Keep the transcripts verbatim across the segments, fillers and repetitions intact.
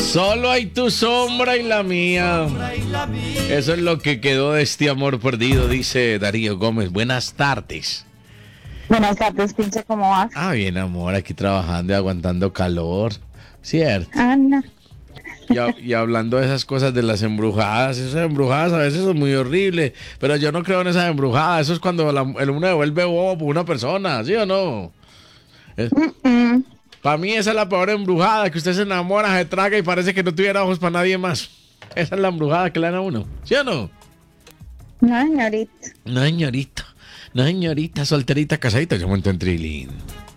Solo hay tu sombra y la mía. Eso es lo que quedó de este amor perdido, dice Darío Gómez. Buenas tardes. Buenas tardes, pinche, ¿cómo vas? Ah, bien, amor, aquí trabajando y aguantando calor. Cierto. Ana. Y, a- y hablando de esas cosas de las embrujadas, esas embrujadas a veces son muy horribles, pero yo no creo en esas embrujadas. Eso es cuando la, el uno devuelve bobo por una persona, ¿sí o no? Mm, Para mí esa es la peor embrujada, que usted se enamora, se traga y parece que no tuviera ojos para nadie más. Esa es la embrujada que le dan a uno, ¿sí o no? No, señorita. No, señorita, no, señorita, solterita, casadita, yo monto en trilín.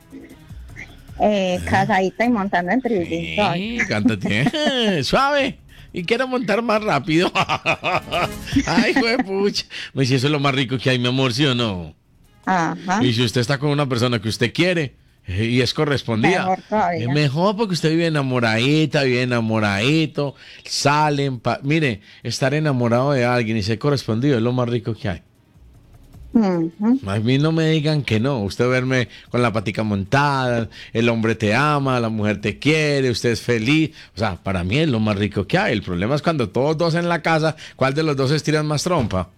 Eh, casadita y montando en trilín. Sí, cántate, suave. Y quiero montar más rápido. Ay, pucha. Pues si eso es lo más rico que hay, mi amor, ¿sí o no? Ajá. Y si usted está con una persona que usted quiere eh, y es correspondida, Mejor todavía. es mejor porque usted vive enamoradita, vive enamoradito, salen, pa- mire, estar enamorado de alguien y ser correspondido es lo más rico que hay. Ujú. A mí no me digan que no, usted verme con la patica montada, el hombre te ama, la mujer te quiere, usted es feliz, o sea, para mí es lo más rico que hay. El problema es cuando todos dos en la casa, ¿cuál de los dos estiran más trompa?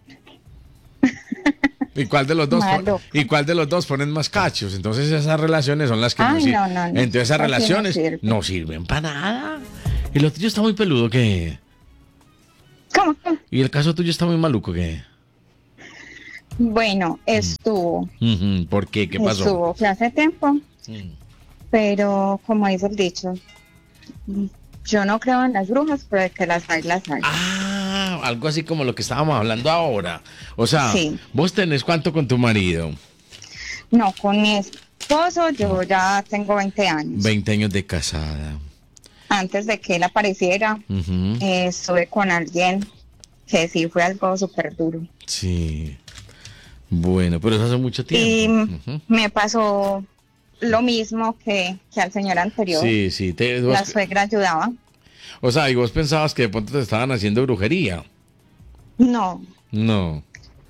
¿Y cuál de los dos pon- Malo. y cuál de los dos ponen más cachos? Entonces esas relaciones son las que Ay, no sirven. no, no, no. Entonces esas Así no relaciones sirve. no sirven para nada. Y lo tuyo está muy peludo, ¿qué? ¿Cómo? ¿Cómo? Y el caso tuyo está muy maluco, ¿qué? Bueno, estuvo. Ujú, ¿por qué? ¿Qué pasó? Estuvo fue hace tiempo, Mm. pero como dice el dicho, yo no creo en las brujas, pero de que las hay, las hay. Ah, algo así como lo que estábamos hablando ahora. O sea, Sí. vos tenés cuánto con tu marido? No, con mi esposo yo ya tengo veinte años. veinte años de casada. Antes de que él apareciera, Ujú, eh, estuve con alguien que sí fue algo súper duro. sí. Bueno, pero eso hace mucho Y tiempo. Ujú. me pasó lo mismo que, que al señor anterior. Sí, sí. te- vos- La suegra ayudaba. o sea, y vos pensabas que de pronto te estaban haciendo brujería. No, No,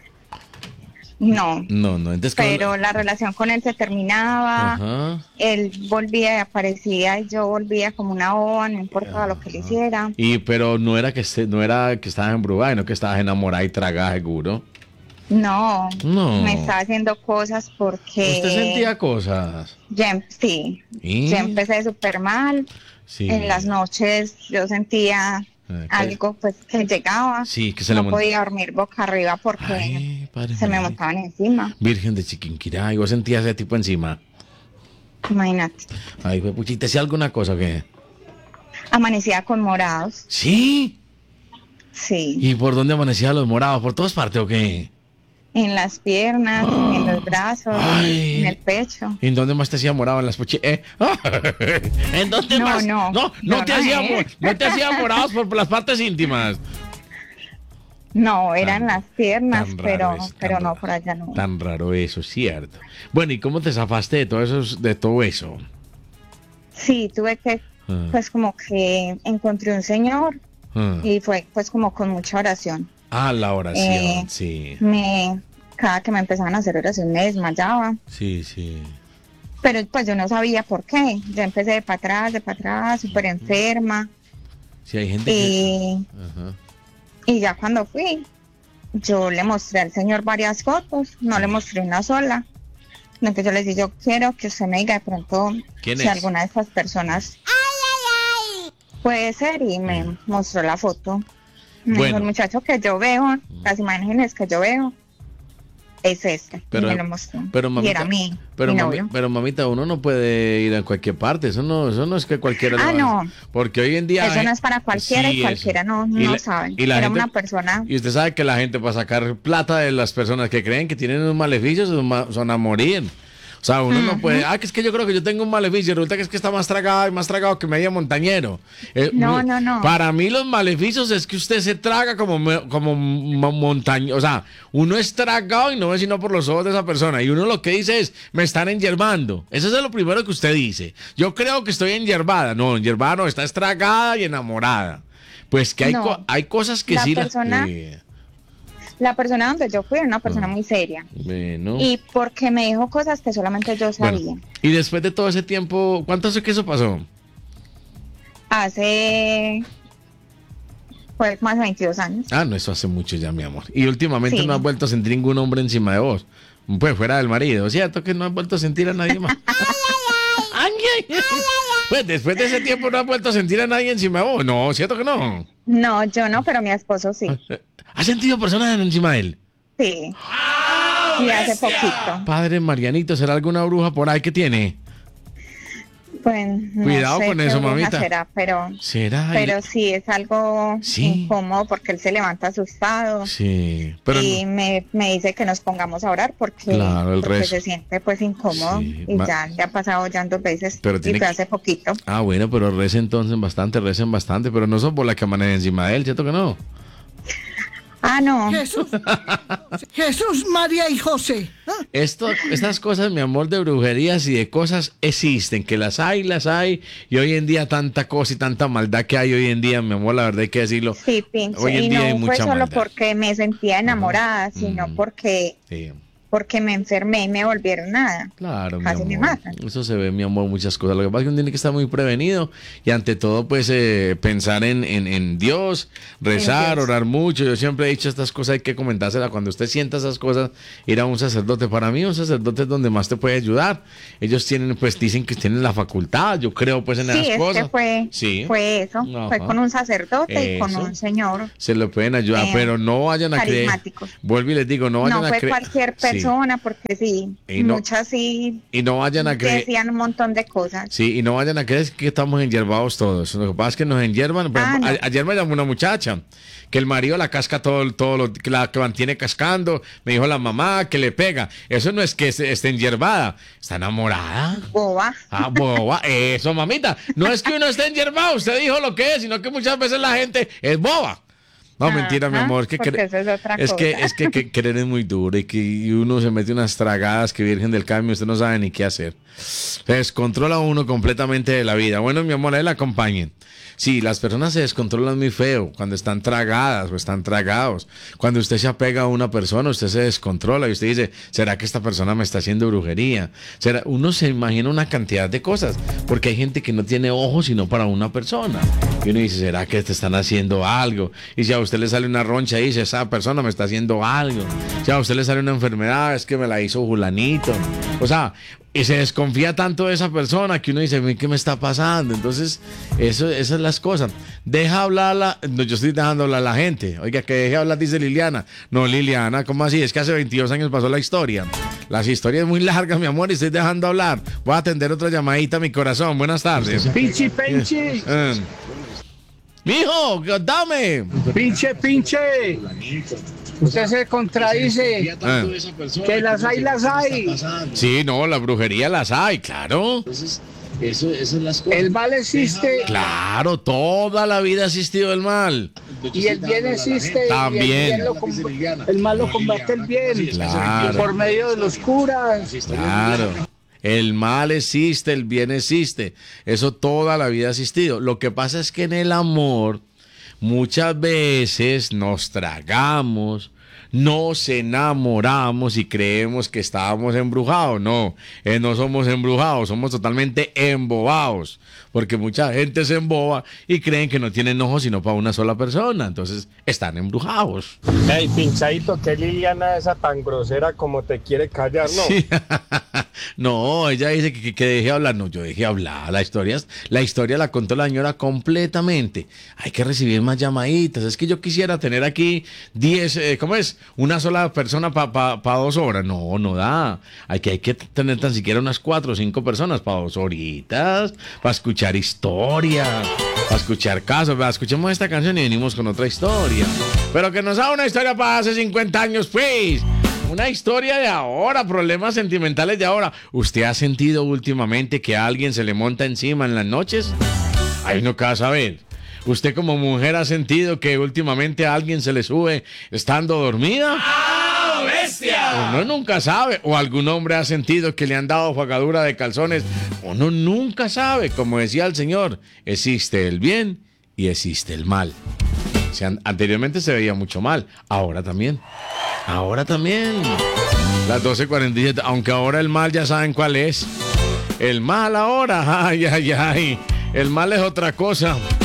no. no, no. Entonces, ¿cómo- Pero la relación con él se terminaba. Ajá. Él volvía y aparecía y yo volvía como una boba, no importaba lo que le hiciera. Y pero no era que se- no era que estabas embrujada, sino que estabas enamorada y tragada seguro. No, No. me estaba haciendo cosas porque Usted sentía cosas. ya, em- sí, ¿Y? ya empecé súper mal. Sí. En las noches yo sentía Eh, que- algo pues que llegaba. Sí, que se le No montó. podía dormir boca arriba porque Ay, padre se me mío. montaban encima. Virgen de Chiquinquirá, y vos sentías ese tipo encima. Imagínate. Ay, pues, puchita, ¿te hacía alguna cosa o qué? Amanecía con morados. ¿Sí? Sí. ¿Y por dónde amanecían los morados? ¿Por todas partes o qué? En las piernas, en los brazos, Ay. en el pecho. ¿En dónde más te hacía morado? ¿En las puchi? ¿Eh? ¿En dónde No, más? no. no, no, No, te no, hacía, eh. mo- no te hacía morados por, por las partes íntimas. No, eran Tan- las piernas, tan raro pero, eso, pero tan no, raro. por allá no. Tan raro eso, cierto. Bueno, ¿y cómo te zafaste de todo eso? De todo eso? Sí, tuve que, Ah, pues como que encontré un señor ah. y fue pues como con mucha oración. Ah, la oración, Eh, sí. Me, cada que me empezaban a hacer oración me desmayaba, Sí, sí. pero pues yo no sabía por qué. Yo empecé de para atrás, de para atrás, súper enferma Sí, hay gente que... y, Ajá. y ya cuando fui, yo le mostré al señor varias fotos, no le mostré una sola. Entonces yo le dije, yo quiero que usted me diga de pronto ¿Quién si es? alguna de estas personas puede ser, y me mostró la foto. Me Bueno. dijo, el muchacho que yo veo, las imágenes que yo veo, es este. Pero- y me lo mostró. pero y mamita- era mi, Pero, mi mami- novio. pero mamita, uno no puede ir a cualquier parte. Eso no, eso no es que cualquiera lo Ah, haga. no. Porque hoy en día... Eso no es para cualquiera Sí, y eso. cualquiera no, Y no la- sabe. y la Era gente- una persona. Y usted sabe que la gente para sacar plata de las personas que creen que tienen unos maleficios son ma- son a morir. O sea, uno no puede... Ah, que es que yo creo que yo tengo un maleficio. Resulta que es que está más tragado y más tragado que media montañero. Eh, No, mu- no, no. Para mí los maleficios es que usted se traga como, me- como montañero. O sea, uno es tragado y no ve sino por los ojos de esa persona. Y uno lo que dice es, me están enyerbando. Eso es lo primero que usted dice. Yo creo que estoy enyerbada. No, enyerbada no, está estragada y enamorada. Pues que hay, No. co- hay cosas que La sí... la- persona- Eh, La persona donde yo fui era una persona Ah. muy seria. bueno. Y porque me dijo cosas que solamente yo sabía. Bueno, y después de todo ese tiempo, ¿cuánto hace que eso pasó? Hace, pues, más de veintidós años. Ah, no, eso hace mucho ya, mi amor. Y últimamente Sí. no has vuelto a sentir ningún hombre encima de vos. Pues fuera del marido, ¿cierto? Que no has vuelto a sentir a nadie más. Ay, ay, ay. Pues después de ese tiempo no has vuelto a sentir a nadie encima de vos. No, ¿cierto que no? No, yo no, pero mi esposo sí. ¿Has sentido personas encima de él? Sí. Y hace poquito. Padre Marianito, ¿será alguna bruja por ahí que tiene? Pues, no Cuidado sé con qué eso, bruja mamita. será, pero, ¿Será? pero sí es algo Sí. incómodo porque él se levanta asustado. Sí, pero y me, me dice que nos pongamos a orar porque, Claro, el porque rezo. se siente pues incómodo. Sí, Y ma- ya le ha pasado ya dos veces. Pero y tiene fue que- hace poquito. Ah, bueno, pero recen entonces bastante, recen bastante, pero no son por la que amanece encima de él, ¿cierto que no? Ah, no. Jesús, Jesús, María y José. ¿Ah? Esto, estas cosas, mi amor, de brujerías y de cosas existen, que las hay, las hay, y hoy en día tanta cosa y tanta maldad que hay hoy en día, mi amor, la verdad hay que decirlo. Sí, pinche. Hoy en Y día no hay fue mucha solo maldad. porque me sentía enamorada, sino Mm. porque, Sí. porque me enfermé y me volvieron nada. Claro, mi Casi me amor. matan. Eso se ve, mi amor, muchas cosas. Lo que pasa es que uno tiene que estar muy prevenido y ante todo, pues, eh, pensar en, en, en Dios, rezar, Dios. orar mucho. Yo siempre he dicho estas cosas, hay que comentárselas. Cuando usted sienta esas cosas, ir a un sacerdote. Para mí, un sacerdote es donde más te puede ayudar. Ellos tienen, pues, dicen que tienen la facultad. Yo creo, pues, en Sí, esas es cosas. que fue, Sí. fue eso. Ajá. Fue con un sacerdote y con Eso. un señor. Se lo pueden ayudar, Eh, pero no vayan a creer. carismáticos. Vuelvo y les digo, no vayan No a fue creer. cualquier Sí. persona, porque sí, Y no- muchas sí Y no vayan a creer. decían un montón de cosas. Sí, y no vayan a creer que estamos enyerbados todos. Lo que pasa es que nos enyerban. Por Ah, ejemplo, no. a- ayer me llamó una muchacha que el marido la casca todo, todo lo que la que mantiene cascando. Me dijo la mamá que le pega. Eso no es que se- esté enyerbada, está enamorada. Boba. Ah, boba. Eso, mamita. No es que uno esté enyerbado, usted dijo lo que es, sino que muchas veces la gente es boba. No, mentira, mi Ajá, amor. Es que, porque cre- eso es otra es que, cosa. es que, que querer es muy duro y que y uno se mete unas tragadas que Virgen del Carmen, usted no sabe ni qué hacer. Se descontrola uno completamente de la vida. Bueno, mi amor, a él acompañen. Sí, las personas se descontrolan muy feo cuando están tragadas o están tragados. Cuando usted se apega a una persona, usted se descontrola y usted dice, ¿será que esta persona me está haciendo brujería? ¿Será? Uno se imagina una cantidad de cosas, porque hay gente que no tiene ojos sino para una persona. Y uno dice, ¿será que te están haciendo algo? Y si a usted le sale una roncha y dice, esa persona me está haciendo algo. Si a usted le sale una enfermedad, es que me la hizo Julanito. O sea, y se desconfía tanto de esa persona que uno dice, ¿qué me está pasando? Entonces, eso, esas son las cosas. Deja hablar, la, no, yo estoy dejando hablar a la gente. Oiga, que deje hablar, dice Liliana. No, Liliana, ¿cómo así? Es que hace veintidós años pasó la historia. Las historias muy largas, mi amor, y estoy dejando hablar. Voy a atender otra llamadita, mi corazón. Buenas tardes. Pinche, pinche, Eh. Mijo, dame. pinche, pinche. Usted se contradice. Ah. Que las hay, las hay. Sí, no, la brujería las hay, claro. El mal existe Claro, toda la vida ha existido el mal. y el bien existe. También. Y el, bien lo com- el mal lo combate el bien. Claro. Por medio de los curas. Claro. El mal existe, el bien existe. Eso toda la vida ha existido. Lo que pasa es que en el amor muchas veces nos tragamos, nos enamoramos y creemos que estábamos embrujados. No, eh, no somos embrujados, somos totalmente embobados. Porque mucha gente se emboba y creen que no tienen ojos sino para una sola persona. Entonces están embrujados. Hey, pinchadito, qué Liliana esa tan grosera como te quiere callar, ¿no? Sí. No, ella dice que, que, que deje hablar. No, yo dejé hablar. La historia, es- la historia la contó la señora completamente. Hay que recibir más llamaditas. Es que yo quisiera tener aquí diez, eh, ¿cómo es? Una sola persona para pa, pa dos horas. No, no da. Hay que, hay que tener tan siquiera unas cuatro o cinco personas para dos horitas, para escuchar historia, para escuchar casos. ¿Verdad? Escuchemos esta canción y venimos con otra historia. Pero que nos haga una historia para hace cincuenta años, pues. Una historia de ahora, problemas sentimentales de ahora. ¿Usted ha sentido últimamente que a alguien se le monta encima en las noches? Ahí no queda saber. ¿Usted como mujer ha sentido que últimamente a alguien se le sube estando dormida? ¡Ah, bestia! Uno nunca sabe. O algún hombre ha sentido que le han dado fagadura de calzones. Uno nunca sabe. Como decía el Señor, existe el bien y existe el mal. O sea, anteriormente se veía mucho mal, ahora también. Ahora también. Las doce cuarenta y siete, aunque ahora el mal ya saben cuál es. El mal ahora, ay, ay, ay. El mal es otra cosa.